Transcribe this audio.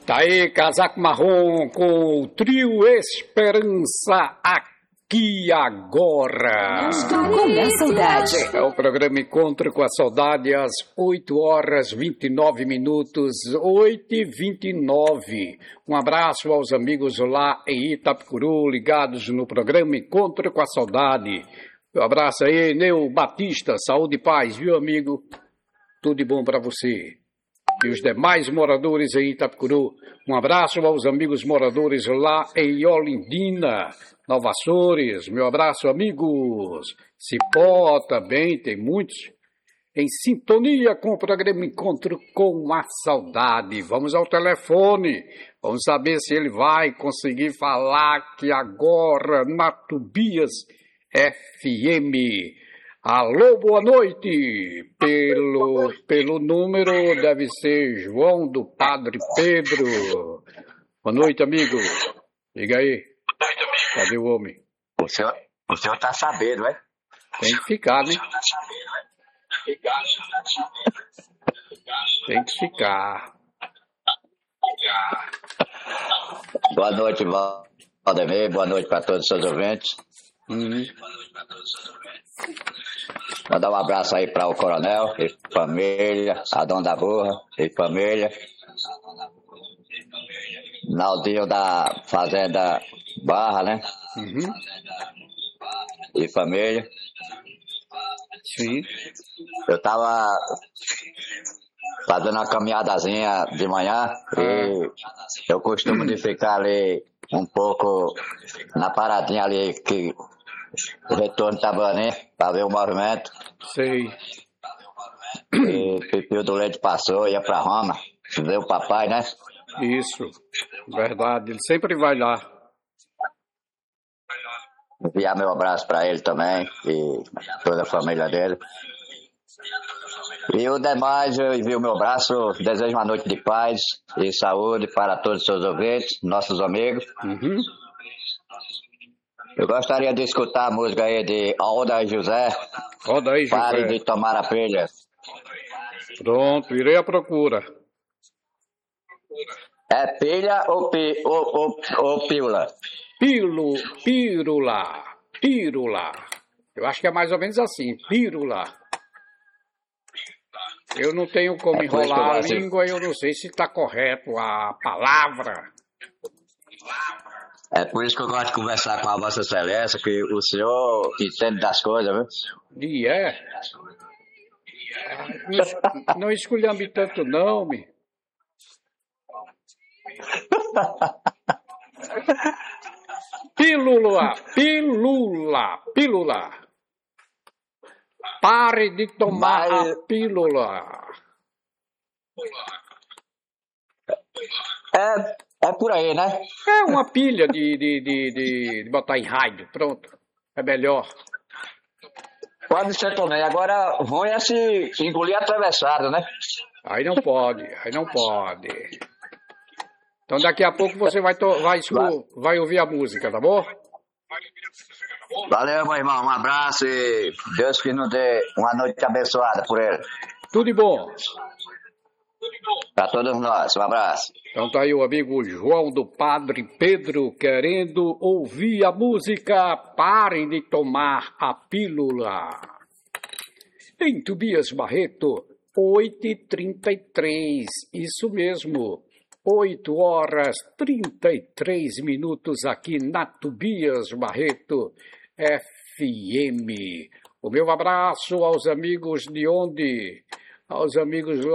Tá aí, casaco marrom com o trio Esperança aqui agora. Com a saudade. É o programa Encontro com a Saudade às 8h29, 8h29. Um abraço aos amigos lá em Itapecuru, ligados no programa Encontro com a Saudade. Um abraço aí, Neu Batista, saúde e paz, viu, amigo? Tudo de bom para você. E os demais moradores em Itapecuru. Um abraço aos amigos moradores lá em Olindina, Nova Açores. Meu abraço, amigos. Cipó também, tem muitos. Em sintonia com o programa Encontro com a Saudade. Vamos ao telefone. Vamos saber se ele vai conseguir falar aqui agora na Tubias FM. Alô, boa noite. Pelo número deve ser João do Padre Pedro. Boa noite, amigo. Liga aí. Cadê o homem? O senhor tá sabendo, né? Tem que ficar, né? Tem que ficar. Boa noite, Valdemir. Boa noite para todos os seus ouvintes. Mandar um abraço aí para o Coronel e família, Adão da Burra e família, Naldinho da Fazenda Barra, né? E família. Sim. Eu tava fazendo uma caminhadazinha de manhã e eu costumo de ficar ali um pouco na paradinha ali que o retorno tava ali pra ver o movimento. Sei. E Pipio do Leite passou, ia pra Roma, ver o papai, né? Isso, verdade. Ele sempre vai lá. Enviar meu abraço pra ele também e toda a família dele. E o demais, eu envio meu abraço, desejo uma noite de paz e saúde para todos os seus ouvintes, nossos amigos. Eu gostaria de escutar a música aí de Alda e José. Roda aí, José. Pare de tomar a pilha. Pronto, irei à procura. É pilha ou pílula? Pírula. Eu acho que é mais ou menos assim, pírula. Eu não tenho como enrolar a língua, eu não sei se está correto a palavra. É por isso que eu gosto de conversar com a Vossa Excelência, que o senhor entende das coisas, viu? E é? Não esculhambe tanto não, me. Pílula. Pare de tomar a pílula. É por aí, né? É uma pilha de botar em rádio, pronto. É melhor. Pode ser também. Agora, ruim é se engolir atravessado, né? Aí não pode. Então daqui a pouco você vai ouvir a música, tá bom? Valeu, meu irmão. Um abraço e Deus que nos dê uma noite abençoada por ele. Tudo de bom. Para todos nós. Um abraço. Então tá aí o amigo João do Padre Pedro querendo ouvir a música Parem de Tomar a Pílula. Em Tubias Barreto, 8h33, isso mesmo, 8h33 aqui na Tubias Barreto FM. O meu abraço aos amigos de onde? Aos amigos lá